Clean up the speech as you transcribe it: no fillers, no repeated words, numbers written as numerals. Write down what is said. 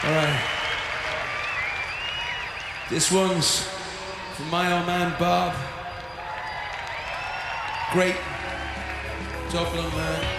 All right. This one's from my old man Bob. Great Dublin man.